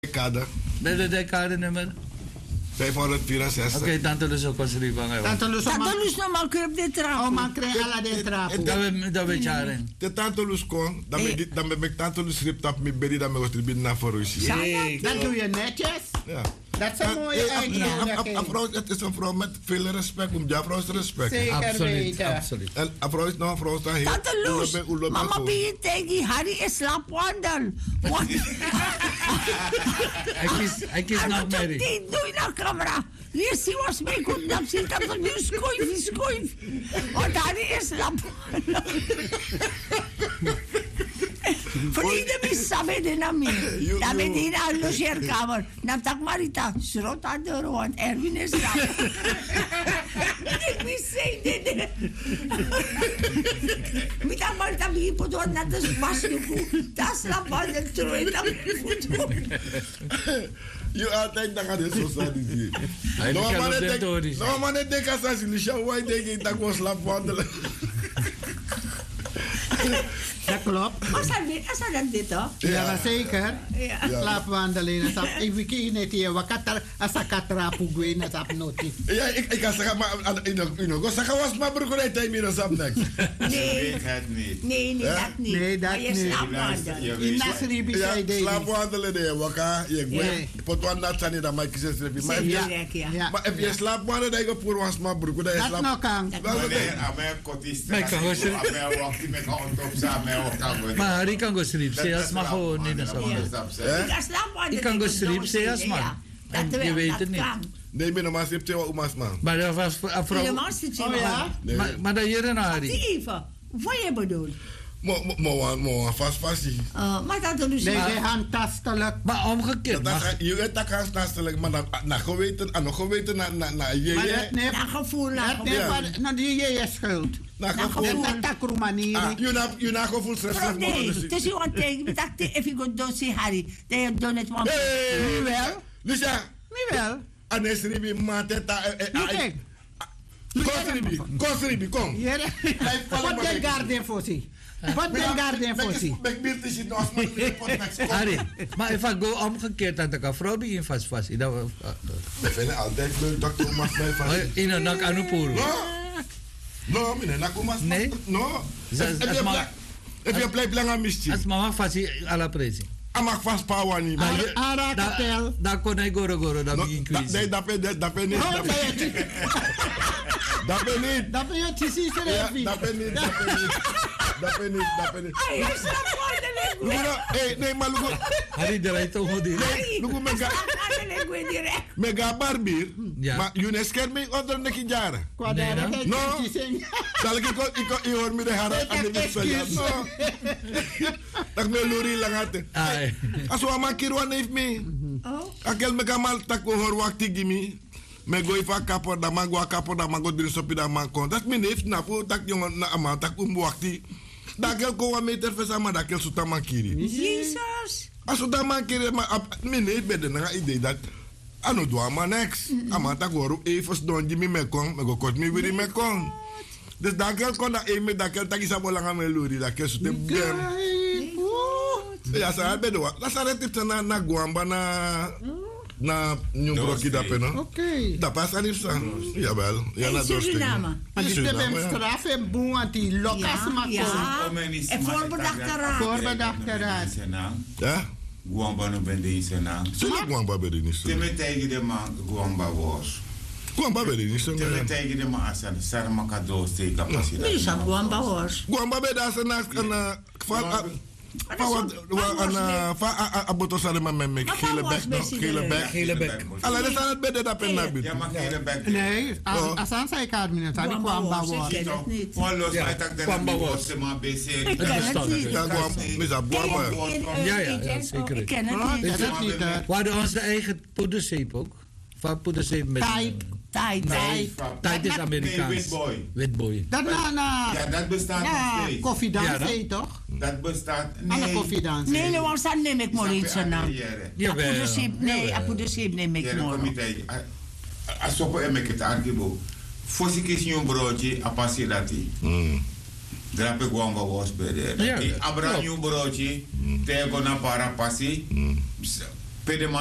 Decade. Met de decade nummer? 564. Oké, Tante Luz ook was er van. Tante Luz no man krep de trapo. Oh, man kreeg ala de trapo. Dat weet je aan. De Tante Luz kon, dan ben ik Tante Luz schrift op mijn bedi, dan ben ik er naar voor Russie. Dat doe je netjes. Ja. Dat is een mooie eigenschap. Het is een vrouw met veel respect. Ja, vrouw is respect. Zeker weten. Absoluut. En een vrouw is nog een vrouw. Tante Luz, mama bier tegen Harry is slaapwandel. Hij kiest nog Mary. Doe je naar camera. Hier zie je was mee goed. Dan zie je dat nu schuif. Want Harry is slaapwandel. Vrienden mis samen de naam. Dan ben je in een logeerkamer. Dan tak Marita, schrot aan de deur, want Erwin is slaap. Ik mis zeggen. Met dat Marita begint te doen, dat is masnuku. Dat slaap aan de trooi, dat moet doen. Je altijd dan gaat het zo zijn. No man, ik denk als je Lisha, waar denk ik dat ik was slaapwandelen. Dat klopt. Als hij dat dit, hoor. Ja, zeker. Slaapwandelen. Ik weet niet, als ik katrapu gwen, dat is noti. Ja, ik kan zeggen, maar ik zeggen, was mijn broer uit hij meer dan niks. Nee, dat niet. Nee, dat niet. Je slaapwandelen. In Nasribi zei deze. Slaapwandelen, nee, waka. Je pot wat nat zijn, dan maak je zes. Maar if je slaapwandelen, dan ga je voor was mijn broer. Dat nog kan. Maar Harry kan go sleep, zeer maar gewoon niet. Ik kan go sleep, zeer maar. Je weet het niet. Nee, ik ben normaal sleep twee umas man. Maar dat was een vrouw. Maar dat hier en Harry. Even, wat je bedoelt? Maar vast. Maar dat doen ze. Nee, ze handtastelijk. Maar omgekeerd. Je weet dat handtastelijk, maar naar geweten, naar je. Naar gevoel, naar die je schuld. Naar gevoel. Dat takroemanier. Je naar gevoel stress. Nee, het is gewoon tegen. Dat if you go don't see Harry, they don't it want. Wie wel? Lucia. Wie wel? Anesribi mateta. Kosribi, kom. Wat de garden voor zich? Wat ben garden voor zich? Harry, maar if I go omgekeerd, dan kan vrouw begin vast. Ik vind altijd leuk dat ik mas mij vast. In een nak aan puro. No, meneer, nak mas. Nee. No. If je blijft langer misje. Als mama vast à la presi. Amak vast power niet. Daar kon hij goro, dat begin quiz. Nee, dat ben niet. Dat ben niet. Dat ben je precies er Dat ben niet. Hij is slaapwandelen. Nee, maar look. Harry draait toch die. Look, mega barbier. Maar je scherm me onder de jaren. No. Zal ik hoor me de haren aan de wissel. No. Dat me lori lang had. Als we maar kirwan heeft me. Akel me kamal tak hoor wakti gimi. Me go ifa kapor da mago drin sopi da man. Dat me heeft na po tak jongen na ama tak wakti. Dakel ko wa meter fesama dakel suta makiri. Jesus. Als suta makiri maar me beden na idee dat ano do ama next. Ama tak hoor even don jimi me kon, me go kot me wiri me kon. Dus dakel kon da me dakel tak isa bolanga me lori dakel suta gem. Ja, sa bedo. La sa retip na guamba na nyumbroki dape no. Oké. Dat past aan Ifsan. Jawel. Ja, na Suriname. Maar die hebben straf en boe aan die lokas maken. En voorbedachte raad. Ja? Guamba no ben deze naam. Zullen guamba bij de niet. Teme tegen de man guamba was. Guamba bij de niet. Teme tegen de man as aan sarma kado ste capaciteit. Nu is dat guamba hoors. Guamba bij daar zijn naast aboto salema met gele bek. Alla dat het bedden dat pen nabit. Ja, maar gele bek. Nee, als aan zij kaart meneer, dat ik kwam bouwen. Voor los uit dat de was maar BC. Ja, zeker. Ik ken het niet. We hadden onze eigen poederzeep ook. Van poederzeep met... Tijd is Amerikaans. Witboy. Ja, dat bestaat nog steeds. Koffiedans, toch? Dat bestaat... Nee. Koffiedans. Nee, want dan neem ik maar iets aan. Nee, poederzeep neem ik maar. Als je op het archivo. Voor je kies je een broodje, a passie dat Drape guamba was bij de. Abra een broodje, tegen een para passie. Pedema